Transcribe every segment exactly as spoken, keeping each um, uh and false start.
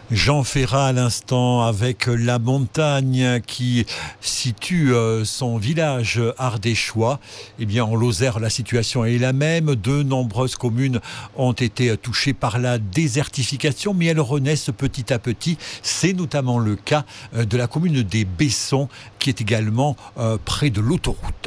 Jean Ferrat à l'instant avec la montagne qui situe son village ardéchois. Eh bien, en Lozère, la situation est la même. De nombreuses communes ont été touchées par la désertification, mais elles renaissent petit à petit. C'est notamment le cas de la commune des Bessons, qui est également près de l'autoroute.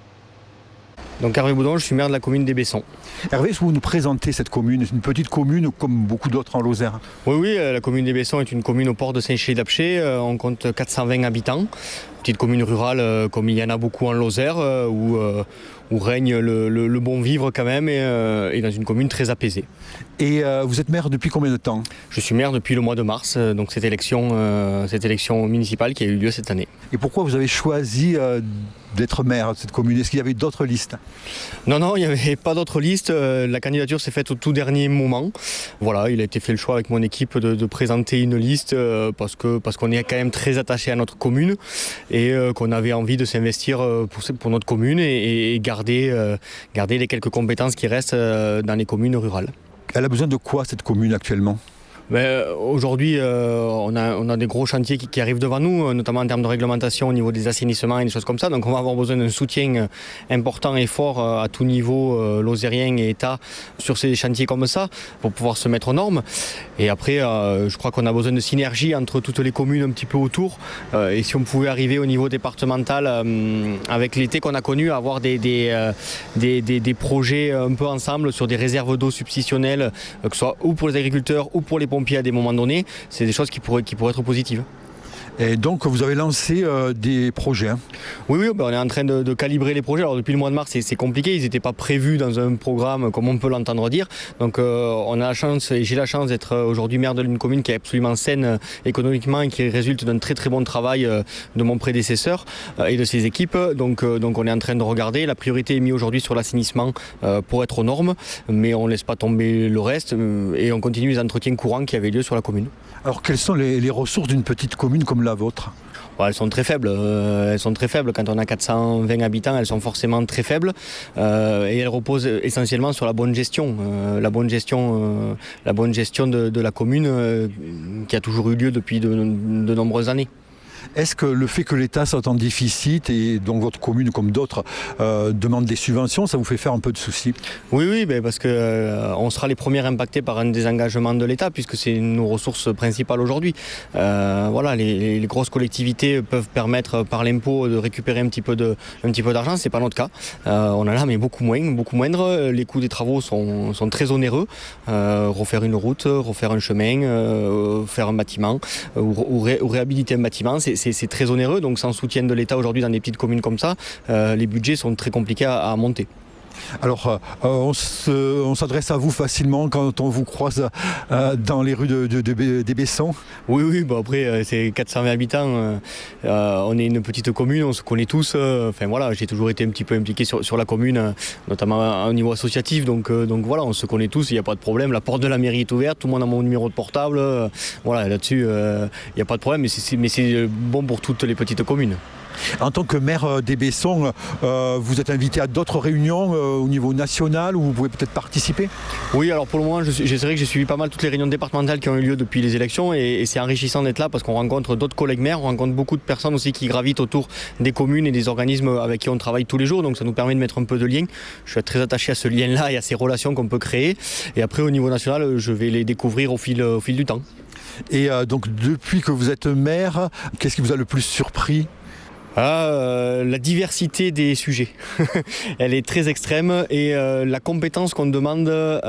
Donc Hervé Boudon, je suis maire de la commune des Bessons. Hervé, est-ce que vous nous présentez cette commune? C'est une petite commune comme beaucoup d'autres en Lozère. Oui, oui, la commune des Bessons est une commune au port de Saint-Chély-d'Apcher. On compte quatre cent vingt habitants. Petite commune rurale comme il y en a beaucoup en Lozère, où, où règne le, le, le bon vivre quand même, et, et dans une commune très apaisée. Et euh, vous êtes maire depuis combien de temps? Je suis maire depuis le mois de mars, donc cette élection, euh, cette élection municipale qui a eu lieu cette année. Et pourquoi vous avez choisi euh, d'être maire de cette commune? Est-ce qu'il y avait d'autres listes? Non, non, il n'y avait pas d'autres listes. La candidature s'est faite au tout dernier moment. Voilà, il a été fait le choix avec mon équipe de, de présenter une liste parce que, parce qu'on est quand même très attaché à notre commune et qu'on avait envie de s'investir pour, pour notre commune et, et garder, garder les quelques compétences qui restent dans les communes rurales. Elle a besoin de quoi cette commune actuellement? Ben, aujourd'hui, euh, on, a, on a des gros chantiers qui, qui arrivent devant nous, notamment en termes de réglementation au niveau des assainissements et des choses comme ça. Donc on va avoir besoin d'un soutien important et fort à tout niveau, euh, lozérien et État, sur ces chantiers comme ça, pour pouvoir se mettre aux normes. Et après, euh, je crois qu'on a besoin de synergie entre toutes les communes un petit peu autour. Euh, et si on pouvait arriver au niveau départemental, euh, avec l'été qu'on a connu, à avoir des, des, euh, des, des, des projets un peu ensemble sur des réserves d'eau substitutionnelles, euh, que ce soit ou pour les agriculteurs ou pour les pompiers à des moments donnés, c'est des choses qui pourraient, qui pourraient être positives. Et donc vous avez lancé euh, des projets hein. Oui, oui, ben on est en train de, de calibrer les projets. Alors depuis le mois de mars, c'est, c'est compliqué, ils n'étaient pas prévus dans un programme comme on peut l'entendre dire. Donc euh, on a la chance, et j'ai la chance d'être aujourd'hui maire d'une commune qui est absolument saine euh, économiquement et qui résulte d'un très très bon travail euh, de mon prédécesseur euh, et de ses équipes. Donc, euh, donc on est en train de regarder. La priorité est mise aujourd'hui sur l'assainissement euh, pour être aux normes, mais on ne laisse pas tomber le reste euh, et on continue les entretiens courants qui avaient lieu sur la commune. Alors quelles sont les, les ressources d'une petite commune comme la vôtre? Ouais, elles sont très faibles. Euh, elles sont très faibles. Quand on a quatre cent vingt habitants, elles sont forcément très faibles. Euh, et elles reposent essentiellement sur la bonne gestion. Euh, la bonne gestion, euh, la bonne gestion de, de la commune euh, qui a toujours eu lieu depuis de, de nombreuses années. Est-ce que le fait que l'État soit en déficit et donc votre commune comme d'autres euh, demande des subventions, ça vous fait faire un peu de soucis? Oui, oui, ben parce qu'on euh, sera les premiers impactés par un désengagement de l'État puisque c'est nos ressources principales aujourd'hui. Euh, voilà, les, les grosses collectivités peuvent permettre par l'impôt de récupérer un petit peu, de, un petit peu d'argent, c'est pas notre cas. Euh, on en a mais beaucoup moins, beaucoup moindre. Les coûts des travaux sont, sont très onéreux. Euh, refaire une route, refaire un chemin, euh, faire un bâtiment ou, ou, ré, ou réhabiliter un bâtiment, c'est C'est, c'est très onéreux, donc sans soutien de l'État aujourd'hui dans des petites communes comme ça, euh, les budgets sont très compliqués à, à monter. Alors, euh, on, se, on s'adresse à vous facilement quand on vous croise euh, dans les rues de, de, de, des Bessons? Oui, oui, bon après, euh, c'est quatre cent vingt habitants, euh, euh, on est une petite commune, on se connaît tous. Euh, enfin voilà, j'ai toujours été un petit peu impliqué sur, sur la commune, euh, notamment au niveau associatif, donc, euh, donc voilà, on se connaît tous, il n'y a pas de problème. La porte de la mairie est ouverte, tout le monde a mon numéro de portable, euh, voilà, là-dessus, il euh, n'y a pas de problème, mais c'est, mais c'est bon pour toutes les petites communes. En tant que maire des Bessons, euh, vous êtes invité à d'autres réunions euh, au niveau national où vous pouvez peut-être participer? Oui, alors pour le moment, je, suis, je dirais que j'ai suivi pas mal toutes les réunions départementales qui ont eu lieu depuis les élections et, et c'est enrichissant d'être là parce qu'on rencontre d'autres collègues maires, on rencontre beaucoup de personnes aussi qui gravitent autour des communes et des organismes avec qui on travaille tous les jours, donc ça nous permet de mettre un peu de lien. Je suis très attaché à ce lien-là et à ces relations qu'on peut créer. Et après, au niveau national, je vais les découvrir au fil, au fil du temps. Et euh, donc, depuis que vous êtes maire, qu'est-ce qui vous a le plus surpris? Ah, euh, la diversité des sujets. Elle est très extrême et euh, la compétence qu'on demande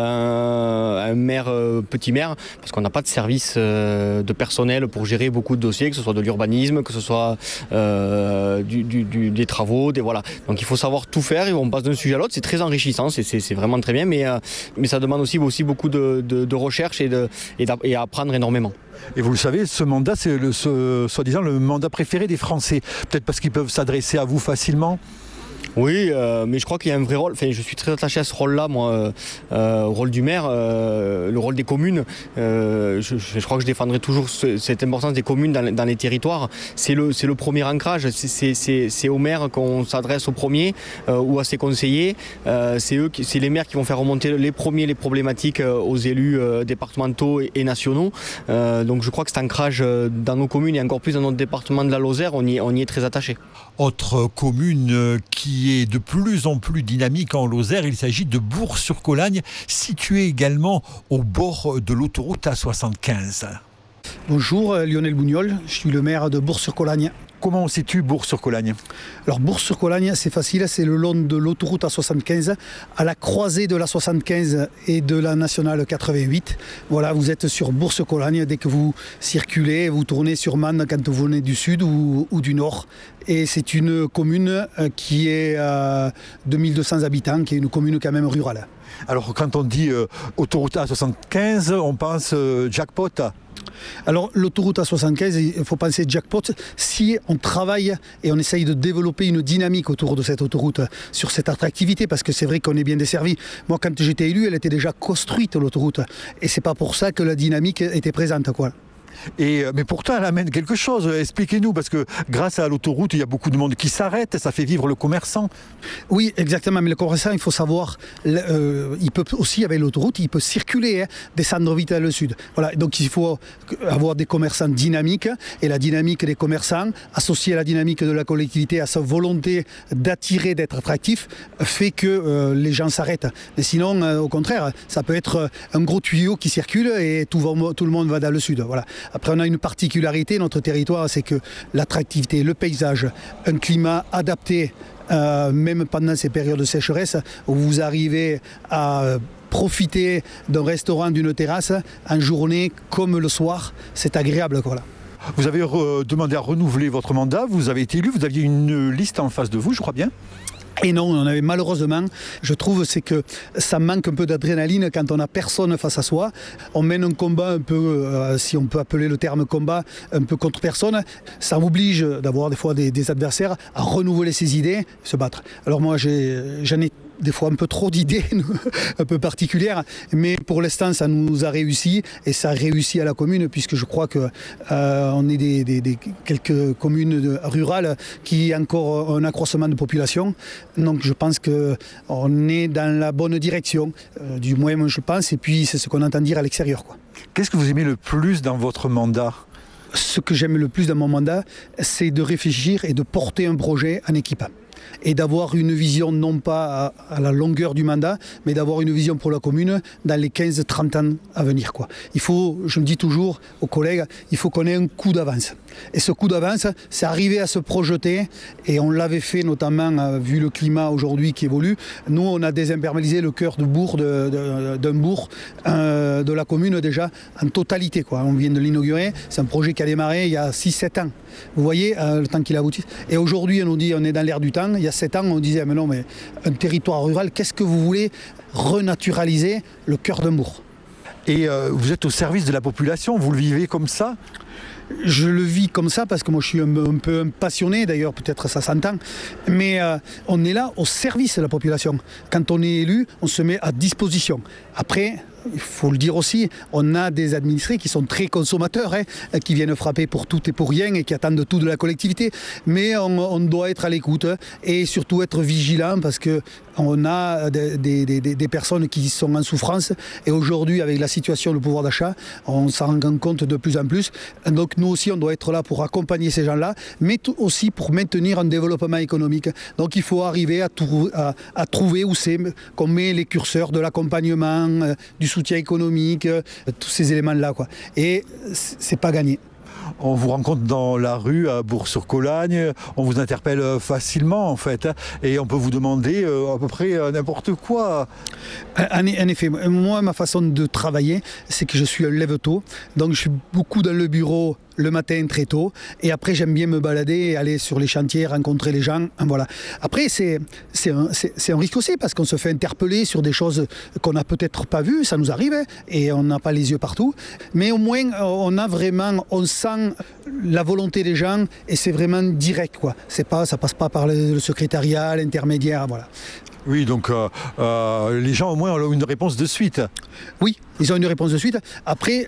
à un maire, euh, petit maire, parce qu'on n'a pas de service euh, de personnel pour gérer beaucoup de dossiers, que ce soit de l'urbanisme, que ce soit euh, du, du, du, des travaux, des voilà. Donc il faut savoir tout faire et on passe d'un sujet à l'autre, c'est très enrichissant, c'est, c'est, c'est vraiment très bien, mais, euh, mais ça demande aussi, aussi beaucoup de, de, de recherche et, de, et, et à apprendre énormément. Et vous le savez, ce mandat, c'est le, ce, soi-disant le mandat préféré des Français. Peut-être parce qu'ils peuvent s'adresser à vous facilement? Oui, euh, mais je crois qu'il y a un vrai rôle. Enfin, je suis très attaché à ce rôle-là, moi, euh, au rôle du maire, euh, le rôle des communes. Euh, je, je crois que je défendrai toujours ce, cette importance des communes dans, dans les territoires. C'est le, c'est le premier ancrage. C'est, c'est, c'est, c'est aux maires qu'on s'adresse au premier euh, ou à ses conseillers. Euh, c'est eux, qui, c'est les maires qui vont faire remonter les premiers les problématiques euh, aux élus euh, départementaux et, et nationaux. Euh, donc, je crois que cet ancrage euh, dans nos communes et encore plus dans notre département de la Lozère, on y, on y est très attaché. Autre commune qui est de plus en plus dynamique en Lozère, il s'agit de Bourg-sur-Colagne, située également au bord de l'autoroute A soixante-quinze. Bonjour, Lionel Bougnol, je suis le maire de Bourg-sur-Colagne. Comment on situe Bourg-sur-Colagne ? Alors Bourg-sur-Colagne, c'est facile, c'est le long de l'autoroute A soixante-quinze, à la croisée de la soixante-quinze et de la nationale quatre-vingt-huit. Voilà, vous êtes sur Bourg-sur-Colagne, dès que vous circulez, vous tournez sur Man quand vous venez du sud ou, ou du nord. Et c'est une commune qui est à deux mille deux cents habitants, qui est une commune quand même rurale. Alors quand on dit euh, autoroute A soixante-quinze, on pense euh, jackpot. Alors l'autoroute A soixante-quinze, il faut penser jackpot si on travaille et on essaye de développer une dynamique autour de cette autoroute, sur cette attractivité, parce que c'est vrai qu'on est bien desservi. Moi quand j'étais élu, elle était déjà construite l'autoroute et c'est pas pour ça que la dynamique était présente, quoi. Et, mais pourtant, elle amène quelque chose. Expliquez-nous, parce que grâce à l'autoroute, il y a beaucoup de monde qui s'arrête, ça fait vivre le commerçant. Oui, exactement. Mais le commerçant, il faut savoir, euh, il peut aussi, avec l'autoroute, il peut circuler, hein, descendre vite à le sud. Voilà. Donc il faut avoir des commerçants dynamiques, et la dynamique des commerçants, associée à la dynamique de la collectivité, à sa volonté d'attirer, d'être attractif, fait que euh, les gens s'arrêtent. Mais sinon, euh, au contraire, ça peut être un gros tuyau qui circule et tout, va, tout le monde va dans le sud. Voilà. Après, on a une particularité, notre territoire, c'est que l'attractivité, le paysage, un climat adapté, euh, même pendant ces périodes de sécheresse, où vous arrivez à profiter d'un restaurant, d'une terrasse, en journée comme le soir, c'est agréable, voilà. Vous avez re- demandé à renouveler votre mandat, vous avez été élu, vous aviez une liste en face de vous, je crois bien. Et non, on avait malheureusement, je trouve, c'est que ça manque un peu d'adrénaline quand on n'a personne face à soi. On mène un combat un peu, euh, si on peut appeler le terme combat, un peu contre personne. Ça oblige d'avoir des fois des, des adversaires à renouveler ses idées, se battre. Alors moi, j'ai, j'en ai des fois un peu trop d'idées, un peu particulières, mais pour l'instant ça nous a réussi et ça a réussi à la commune, puisque je crois qu'on euh, est des, des, des quelques communes de, rurales qui ont encore un accroissement de population, donc je pense qu'on est dans la bonne direction, euh, du moins je pense, et puis c'est ce qu'on entend dire à l'extérieur, quoi. Qu'est-ce que vous aimez le plus dans votre mandat ? Ce que j'aime le plus dans mon mandat, c'est de réfléchir et de porter un projet en équipe. Et d'avoir une vision non pas à, à la longueur du mandat, mais d'avoir une vision pour la commune dans les quinze à trente ans à venir, quoi. Il faut, je me dis toujours aux collègues, il faut qu'on ait un coup d'avance. Et ce coup d'avance, c'est arriver à se projeter, et on l'avait fait notamment, euh, vu le climat aujourd'hui qui évolue. Nous, on a désimpermélisé le cœur de bourg, de, de, d'un bourg, euh, de la commune déjà, en totalité, quoi. On vient de l'inaugurer, c'est un projet qui a démarré il y a six sept ans. Vous voyez, euh, le temps qu'il aboutit. Et aujourd'hui, on nous dit, on est dans l'air du temps. Il y a sept ans, on disait, mais non, mais un territoire rural, qu'est-ce que vous voulez renaturaliser le cœur d'un bourg ? Et euh, vous êtes au service de la population, vous le vivez comme ça ? Je le vis comme ça parce que moi je suis un, un peu un passionné, d'ailleurs peut-être ça s'entend, mais euh, on est là au service de la population. Quand on est élu, on se met à disposition. Après, il faut le dire aussi, on a des administrés qui sont très consommateurs, hein, qui viennent frapper pour tout et pour rien et qui attendent tout de la collectivité. Mais on, on doit être à l'écoute et surtout être vigilant parce qu'on a des, des, des, des personnes qui sont en souffrance. Et aujourd'hui, avec la situation, le pouvoir d'achat, on s'en rend compte de plus en plus. Donc nous aussi, on doit être là pour accompagner ces gens-là, mais aussi pour maintenir un développement économique. Donc il faut arriver à, trou- à, à trouver où c'est qu'on met les curseurs de l'accompagnement, euh, du soutien économique, euh, tous ces éléments-là, quoi. Et c'est pas gagné. On vous rencontre dans la rue à Bourg-sur-Colagne, on vous interpelle facilement en fait, hein, et on peut vous demander euh, à peu près euh, n'importe quoi. En, en effet, moi ma façon de travailler, c'est que je suis un lève-tôt, donc je suis beaucoup dans le bureau le matin très tôt. Et après, j'aime bien me balader, aller sur les chantiers, rencontrer les gens. Voilà. Après, c'est, c'est, un, c'est, c'est un risque aussi parce qu'on se fait interpeller sur des choses qu'on n'a peut-être pas vues. Ça nous arrive hein, et on n'a pas les yeux partout. Mais au moins, on a vraiment, on sent la volonté des gens et c'est vraiment direct, quoi. C'est pas, ça passe pas par le, le secrétariat, l'intermédiaire, voilà. Oui, donc euh, euh, les gens au moins ont une réponse de suite. Oui, ils ont une réponse de suite. Après,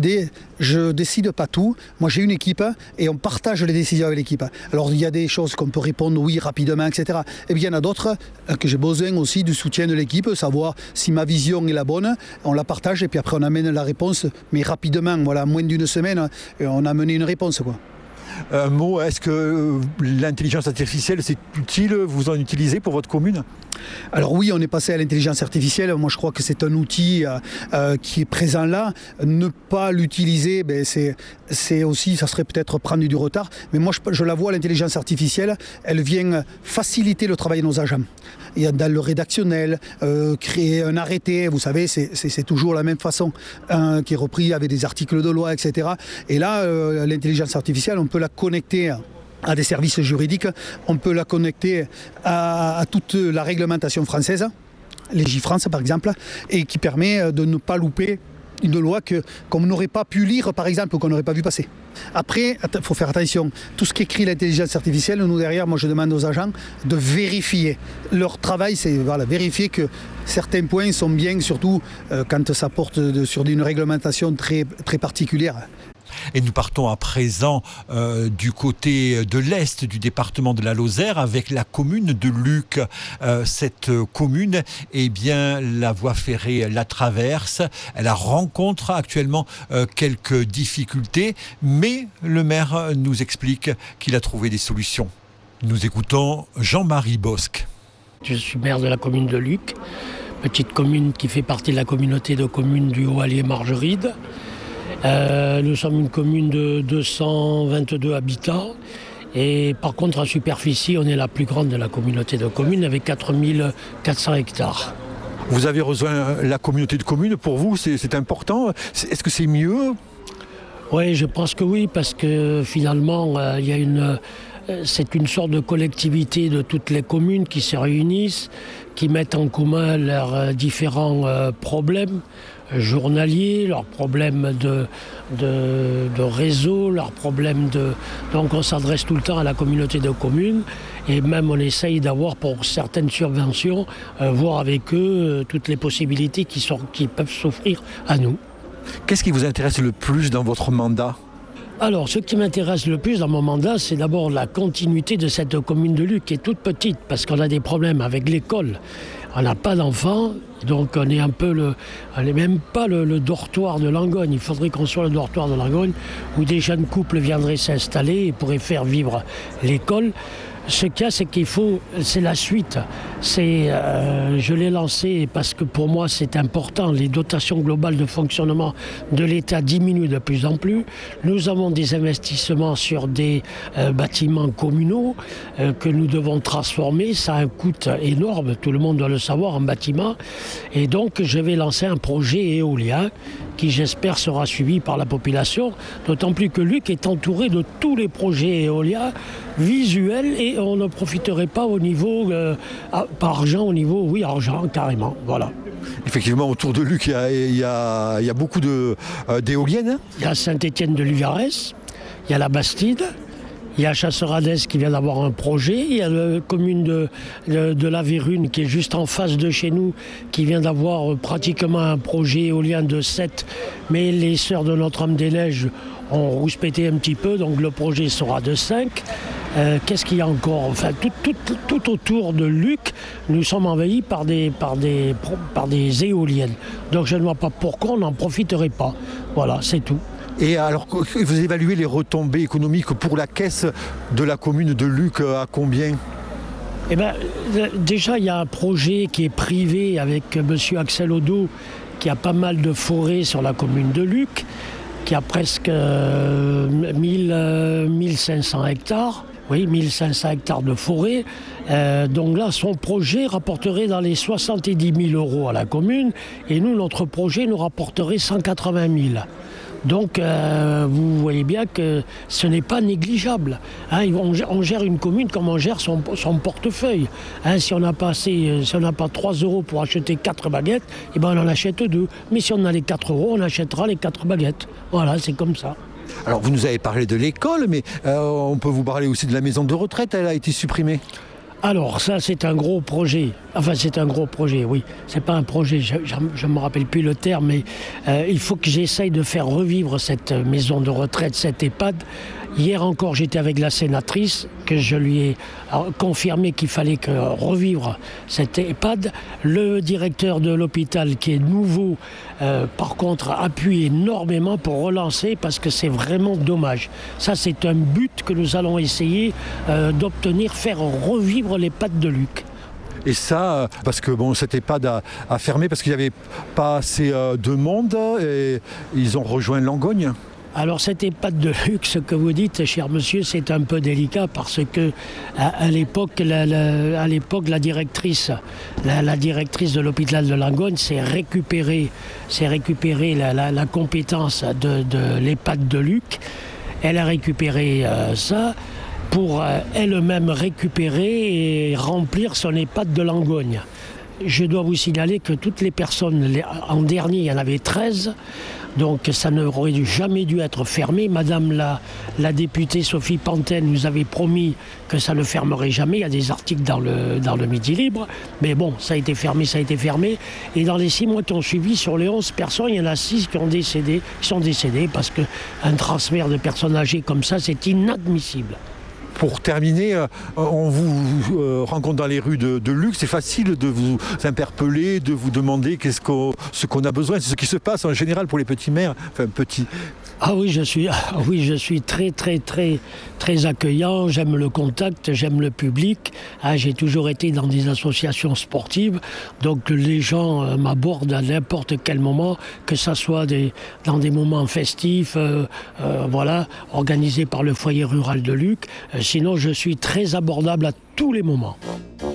je décide pas tout. Moi, j'ai une équipe et on partage les décisions avec l'équipe. Alors, il y a des choses qu'on peut répondre oui rapidement, et cetera. Et bien, il y en a d'autres que j'ai besoin aussi du soutien de l'équipe, savoir si ma vision est la bonne. On la partage et puis après, on amène la réponse, mais rapidement. Voilà, moins d'une semaine, on a amené une réponse, quoi. Un mot, est-ce que l'intelligence artificielle, c'est utile? Vous en utilisez pour votre commune? Alors oui, on est passé à l'intelligence artificielle. Moi, je crois que c'est un outil euh, euh, qui est présent là. Ne pas l'utiliser, ben, c'est, c'est aussi, ça serait peut-être prendre du retard. Mais moi, je, je la vois, l'intelligence artificielle, elle vient faciliter le travail de nos agents. Et dans le rédactionnel, euh, créer un arrêté, vous savez, c'est, c'est, c'est toujours la même façon, hein, qui est repris avec des articles de loi, et cetera. Et là, euh, l'intelligence artificielle, on peut la connecter à des services juridiques, on peut la connecter à, à toute la réglementation française, Légifrance par exemple, et qui permet de ne pas louper une loi que, qu'on n'aurait pas pu lire par exemple ou qu'on n'aurait pas vu passer. Après, il faut faire attention, tout ce qu'écrit l'intelligence artificielle, nous derrière, moi je demande aux agents de vérifier. Leur travail, c'est voilà, vérifier que certains points sont bien, surtout euh, quand ça porte de, sur une réglementation très, très particulière. Et nous partons à présent euh, du côté de l'Est du département de la Lozère avec la commune de Luc. Euh, cette commune, eh bien, la voie ferrée la traverse. Elle rencontre actuellement euh, quelques difficultés, mais le maire nous explique qu'il a trouvé des solutions. Nous écoutons Jean-Marie Bosque. Je suis maire de la commune de Luc, petite commune qui fait partie de la communauté de communes du Haut-Allier-Margeride. Euh, nous sommes une commune de deux cent vingt-deux habitants et par contre en superficie on est la plus grande de la communauté de communes avec quatre mille quatre cents hectares. Vous avez rejoint la communauté de communes, pour vous c'est, c'est important, est-ce que c'est mieux? Oui, je pense que oui, parce que finalement euh, il y a une, euh, c'est une sorte de collectivité de toutes les communes qui se réunissent, qui mettent en commun leurs euh, différents euh, problèmes journaliers, leurs problèmes de, de, de réseau, leurs problèmes de... Donc on s'adresse tout le temps à la communauté de communes et même on essaye d'avoir pour certaines subventions, euh, voir avec eux euh, toutes les possibilités qui, sont, qui peuvent s'offrir à nous. Qu'est-ce qui vous intéresse le plus dans votre mandat ? Alors, ce qui m'intéresse le plus dans mon mandat, c'est d'abord la continuité de cette commune de Luc qui est toute petite parce qu'on a des problèmes avec l'école. On n'a pas d'enfants, donc on est un peu le, on n'est même pas le, le dortoir de Langogne. Il faudrait qu'on soit le dortoir de Langogne où des jeunes couples viendraient s'installer et pourraient faire vivre l'école. Ce qu'il y a, c'est qu'il faut, c'est la suite. C'est, euh, je l'ai lancé parce que pour moi c'est important. Les dotations globales de fonctionnement de l'État diminuent de plus en plus. Nous avons des investissements sur des euh, bâtiments communaux euh, que nous devons transformer. Ça a un coût énorme, tout le monde doit le savoir, en bâtiment. Et donc je vais lancer un projet éolien qui j'espère sera suivi par la population. D'autant plus que Luc est entouré de tous les projets éoliens visuels et on ne profiterait pas au niveau, euh, par argent, au niveau, oui, argent, carrément, voilà. Effectivement, autour de Luc, il y a, il y a, il y a beaucoup de, euh, d'éoliennes. Il y a Saint-Étienne de Lugarès, il y a la Bastide, il y a Chasseradès qui vient d'avoir un projet, il y a la commune de, de, de la Vérune qui est juste en face de chez nous, qui vient d'avoir pratiquement un projet éolien de sept, mais les Sœurs de Notre-Dame-des-Neiges ont rouspété un petit peu, donc le projet sera de cinq. Euh, qu'est-ce qu'il y a encore ? Enfin, tout, tout, tout autour de Luc, nous sommes envahis par des, par, des, par des éoliennes. Donc je ne vois pas pourquoi on n'en profiterait pas. Voilà, c'est tout. Et alors, vous évaluez les retombées économiques pour la caisse de la commune de Luc à combien ? Eh bien, déjà, il y a un projet qui est privé avec M. Axel Odo, qui a pas mal de forêts sur la commune de Luc, qui a presque euh, mille, euh, mille cinq cents hectares. Oui, mille cinq cents hectares de forêt. Euh, donc là, son projet rapporterait dans les soixante-dix mille euros à la commune. Et nous, notre projet nous rapporterait cent quatre-vingt mille. Donc euh, vous voyez bien que ce n'est pas négligeable. Hein, on, on gère une commune comme on gère son, son portefeuille. Hein, si on n'a pas assez, si on n'a pas trois euros pour acheter quatre baguettes, eh ben on en achète deux. Mais si on a les quatre euros, on achètera les quatre baguettes. Voilà, c'est comme ça. Alors vous nous avez parlé de l'école, mais euh, on peut vous parler aussi de la maison de retraite, elle a été supprimée. Alors ça c'est un gros projet, enfin c'est un gros projet, oui, c'est pas un projet, je ne me rappelle plus le terme, mais euh, il faut que j'essaye de faire revivre cette maison de retraite, cette EHPAD. Hier encore j'étais avec la sénatrice, que je lui ai confirmé qu'il fallait que revivre cette EHPAD. Le directeur de l'hôpital qui est nouveau, euh, par contre appuie énormément pour relancer parce que c'est vraiment dommage. Ça c'est un but que nous allons essayer euh, d'obtenir, faire revivre l'EHPAD de Luc. Et ça, parce que bon, cette EHPAD a, a fermé parce qu'il n'y avait pas assez euh, de monde et ils ont rejoint Langogne. Alors cette EHPAD de luxe, ce que vous dites, cher monsieur, c'est un peu délicat parce que à, à l'époque, la, la, à l'époque, la directrice, la, la directrice de l'hôpital de Langogne s'est récupérée, s'est récupérée la, la, la compétence de, de l'EHPAD de Luc. Elle a récupéré euh, ça pour euh, elle-même récupérer et remplir son EHPAD de Langogne. Je dois vous signaler que toutes les personnes, en dernier, il y en avait treize, donc ça n'aurait jamais dû être fermé. Madame la, la députée Sophie Pantin nous avait promis que ça ne fermerait jamais. Il y a des articles dans le, dans le Midi Libre, mais bon, ça a été fermé, ça a été fermé. Et dans les six mois qui ont suivi, sur les onze personnes, il y en a six qui ont décédé, qui sont décédés parce qu'un transfert de personnes âgées comme ça, c'est inadmissible. Pour terminer, on vous rencontre dans les rues de, de Luc, c'est facile de vous interpeller, de vous demander qu'est-ce qu'on, ce qu'on a besoin, c'est ce qui se passe en général pour les petits maires, enfin petits. Ah oui, je suis, ah oui, je suis très, très, très, très accueillant. J'aime le contact, j'aime le public. Ah, j'ai toujours été dans des associations sportives, donc les gens euh, m'abordent à n'importe quel moment, que ça soit des, dans des moments festifs, euh, euh, voilà, organisés par le foyer rural de Luc. Euh, sinon, je suis très abordable à tous les moments.